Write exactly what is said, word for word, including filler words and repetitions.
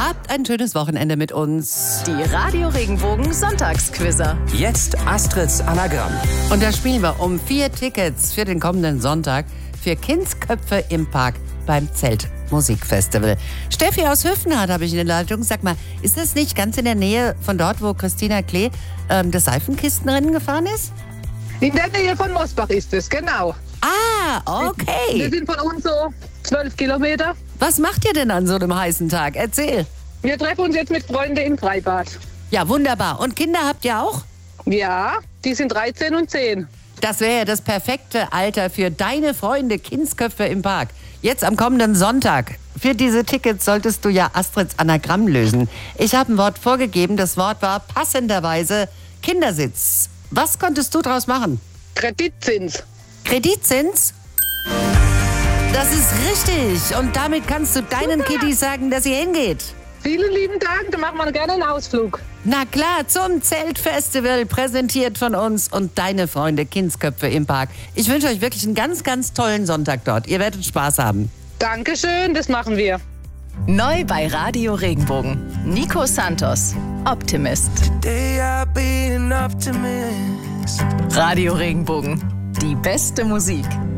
Habt ein schönes Wochenende mit uns. Die Radio Regenbogen Sonntagsquizzer. Jetzt Astrids Anagramm. Und da spielen wir um vier Tickets für den kommenden Sonntag für Kindsköpfe im Park beim Zeltmusikfestival. Steffi aus Höfenhardt habe ich in der Leitung. Sag mal, ist das nicht ganz in der Nähe von dort, wo Christina Klee ähm, das Seifenkistenrennen gefahren ist? In der Nähe von Mosbach ist es, genau. Ah, okay. Wir sind von uns so zwölf Kilometer. Was macht ihr denn an so einem heißen Tag? Erzähl. Wir treffen uns jetzt mit Freunden im Freibad. Ja, wunderbar. Und Kinder habt ihr auch? Ja, die sind dreizehn und zehn. Das wäre ja das perfekte Alter für deine Freunde Kindsköpfe im Park. Jetzt am kommenden Sonntag. Für diese Tickets solltest du ja Astrids Anagramm lösen. Ich habe ein Wort vorgegeben. Das Wort war passenderweise Kindersitz. Was konntest du draus machen? Kreditzins. Kreditzins? Das ist richtig. Und damit kannst du deinen Super. Kiddies sagen, dass ihr hingeht. Vielen lieben Dank, da machen wir gerne einen Ausflug. Na klar, zum Zeltfestival, präsentiert von uns und deine Freunde Kindsköpfe im Park. Ich wünsche euch wirklich einen ganz, ganz tollen Sonntag dort. Ihr werdet Spaß haben. Dankeschön, das machen wir. Neu bei Radio Regenbogen. Nico Santos, Optimist. Today I'll be an optimist. Radio Regenbogen. Die beste Musik.